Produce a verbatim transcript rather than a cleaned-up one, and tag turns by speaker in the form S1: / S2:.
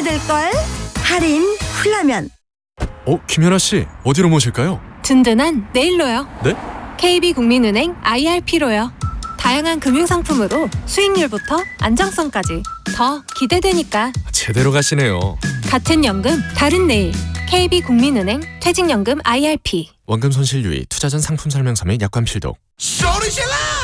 S1: 될걸? 할인 훌라면.
S2: 어, 김연아 씨, 어디로 모실까요?
S3: 든든한 내일로요.
S2: 네?
S3: 케이비국민은행 아이알피로요. 다양한 금융상품으로 수익률부터 안정성까지 더 기대되니까.
S2: 제대로 가시네요.
S3: 같은 연금 다른 내일. 케이비국민은행 퇴직연금 아이알피.
S2: 원금 손실 유의, 투자 전 상품 설명서 및 약관 필독.
S4: 소리 질러!